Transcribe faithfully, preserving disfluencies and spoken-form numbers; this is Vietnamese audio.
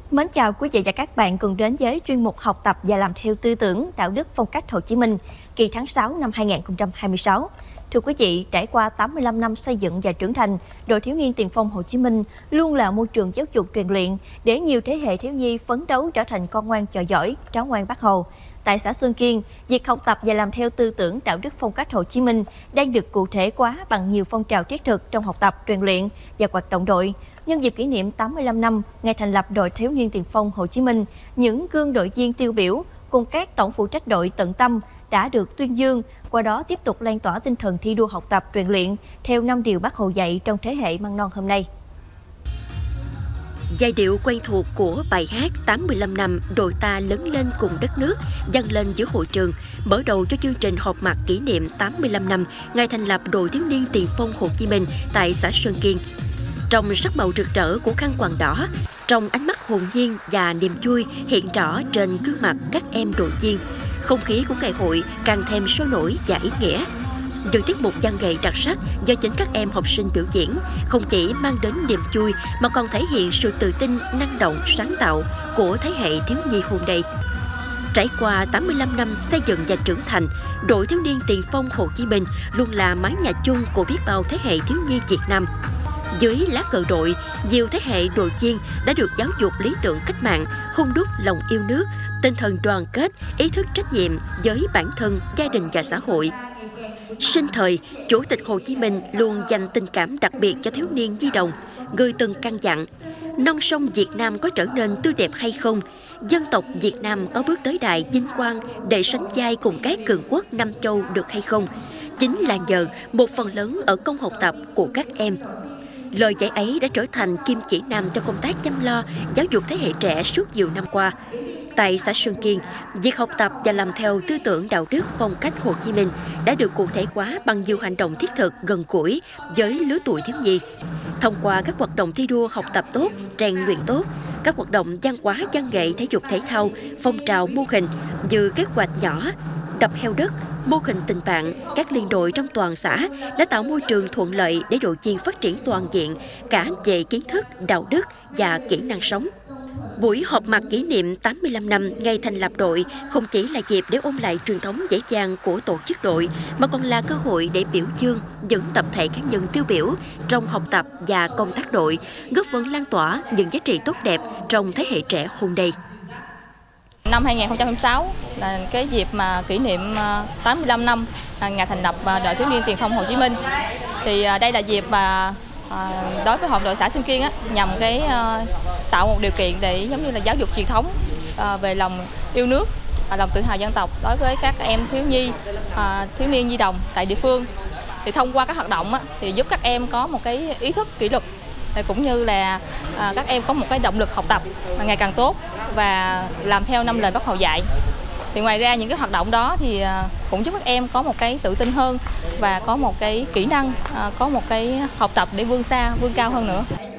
Mến chào quý vị và các bạn cùng đến với chuyên mục học tập và làm theo tư tưởng đạo đức phong cách Hồ Chí Minh kỳ tháng sáu năm hai nghìn không trăm hai mươi sáu. Thưa quý vị, trải qua tám mươi lăm năm xây dựng và trưởng thành, Đội Thiếu niên Tiền phong Hồ Chí Minh luôn là môi trường giáo dục rèn luyện để nhiều thế hệ thiếu nhi phấn đấu trở thành con ngoan trò giỏi, cháu ngoan Bác Hồ. Tại xã Xuân Kiên, việc học tập và làm theo tư tưởng đạo đức phong cách Hồ Chí Minh đang được cụ thể hóa bằng nhiều phong trào thiết thực trong học tập, rèn luyện và hoạt động đội. Nhân dịp kỷ niệm tám mươi lăm năm ngày thành lập Đội Thiếu niên Tiền phong Hồ Chí Minh, những gương đội viên tiêu biểu cùng các tổng phụ trách đội tận tâm đã được tuyên dương, qua đó tiếp tục lan tỏa tinh thần thi đua học tập, rèn luyện theo năm điều Bác Hồ dạy trong thế hệ măng non hôm nay. Giai điệu quen thuộc của bài hát tám mươi lăm năm đội ta lớn lên cùng đất nước vang lên giữa hội trường, mở đầu cho chương trình họp mặt kỷ niệm tám mươi lăm năm ngày thành lập Đội Thiếu niên Tiền phong Hồ Chí Minh tại xã Xuân Kiên. Trong sắc màu rực rỡ của khăn quàng đỏ, trong ánh mắt hồn nhiên và niềm vui hiện rõ trên gương mặt các em đội viên, không khí của ngày hội càng thêm sôi nổi và ý nghĩa. Những tiết mục văn nghệ đặc sắc do chính các em học sinh biểu diễn không chỉ mang đến niềm vui mà còn thể hiện sự tự tin, năng động, sáng tạo của thế hệ thiếu nhi hôm nay. Trải qua tám mươi lăm năm xây dựng và trưởng thành, Đội Thiếu niên Tiền phong Hồ Chí Minh luôn là mái nhà chung của biết bao thế hệ thiếu nhi Việt Nam. Dưới lá cờ đội, nhiều thế hệ đội viên đã được giáo dục lý tưởng cách mạng, hun đúc lòng yêu nước, tinh thần đoàn kết, ý thức trách nhiệm với bản thân, gia đình và xã hội. Sinh thời, Chủ tịch Hồ Chí Minh luôn dành tình cảm đặc biệt cho thiếu niên nhi đồng. Người từng căn dặn, non sông Việt Nam có trở nên tươi đẹp hay không, dân tộc Việt Nam có bước tới đại vinh quang để sánh vai cùng các cường quốc Nam Châu được hay không, chính là nhờ một phần lớn ở công học tập của các em. Lời dạy ấy đã trở thành kim chỉ nam cho công tác chăm lo, giáo dục thế hệ trẻ suốt nhiều năm qua. Tại xã Xuân Kiên, việc học tập và làm theo tư tưởng đạo đức phong cách Hồ Chí Minh đã được cụ thể hóa bằng nhiều hành động thiết thực gần gũi với lứa tuổi thiếu nhi. Thông qua các hoạt động thi đua học tập tốt, rèn luyện tốt, các hoạt động văn hóa văn nghệ thể dục thể thao, phong trào mô hình như kế hoạch nhỏ, đập heo đất, mô hình tình bạn, các liên đội trong toàn xã đã tạo môi trường thuận lợi để đội viên phát triển toàn diện cả về kiến thức, đạo đức và kỹ năng sống. Buổi họp mặt kỷ niệm tám mươi lăm năm ngày thành lập đội không chỉ là dịp để ôn lại truyền thống dễ dàng của tổ chức đội, mà còn là cơ hội để biểu dương những tập thể cá nhân tiêu biểu trong học tập và công tác đội, góp phần lan tỏa những giá trị tốt đẹp trong thế hệ trẻ hôm nay. Năm hai nghìn không trăm hai mươi sáu là cái dịp mà kỷ niệm tám mươi lăm năm ngày thành lập Đội Thiếu niên Tiền phong Hồ Chí Minh. Thì đây là dịp mà đối với họp đội xã Xuân Kiên á, nhằm cái tạo một điều kiện để giống như là giáo dục truyền thống về lòng yêu nước, lòng tự hào dân tộc đối với các em thiếu nhi, thiếu niên nhi đồng tại địa phương. Thì thông qua các hoạt động á, thì giúp các em có một cái ý thức kỷ luật, cũng như là các em có một cái động lực học tập ngày càng tốt và làm theo năm lời Bác Hồ dạy. Thì ngoài ra những cái hoạt động đó thì cũng giúp các em có một cái tự tin hơn và có một cái kỹ năng, có một cái học tập để vươn xa, vươn cao hơn nữa.